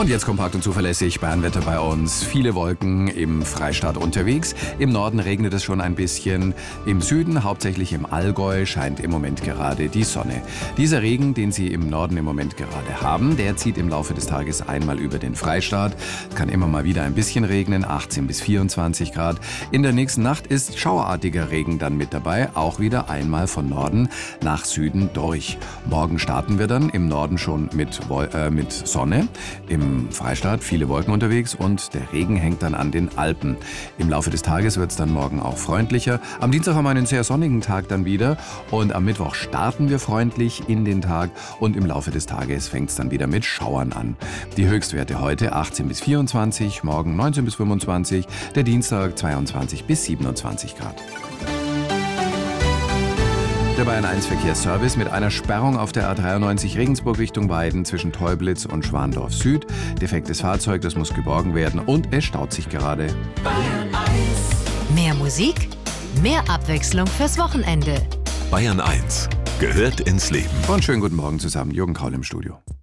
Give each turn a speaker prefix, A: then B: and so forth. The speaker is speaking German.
A: Und jetzt kompakt und zuverlässig Bayernwetter bei uns. Viele Wolken im Freistaat unterwegs. Im Norden regnet es schon ein bisschen. Im Süden, hauptsächlich im Allgäu, scheint im Moment gerade die Sonne. Dieser Regen, den Sie im Norden im Moment gerade haben, der zieht im Laufe des Tages einmal über den Freistaat. Es kann immer mal wieder ein bisschen regnen, 18 bis 24 Grad. In der nächsten Nacht ist schauerartiger Regen dann mit dabei, auch wieder einmal von Norden nach Süden durch. Morgen starten wir dann im Norden schon mit Sonne. Im Freistaat viele Wolken unterwegs und der Regen hängt dann an den Alpen. Im Laufe des Tages wird es dann morgen auch freundlicher. Am Dienstag haben wir einen sehr sonnigen Tag dann wieder und am Mittwoch starten wir freundlich in den Tag und im Laufe des Tages fängt es dann wieder mit Schauern an. Die Höchstwerte heute 18 bis 24, morgen 19 bis 25, der Dienstag 22 bis 27 Grad. Der Bayern 1 Verkehrsservice mit einer Sperrung auf der A93 Regensburg Richtung Weiden zwischen Teublitz und Schwandorf Süd. Defektes Fahrzeug, das muss geborgen werden und es staut sich gerade.
B: Bayern 1. Mehr Musik, mehr Abwechslung fürs Wochenende.
C: Bayern 1 gehört ins Leben.
A: Und schönen guten Morgen zusammen, Jürgen Kaul im Studio.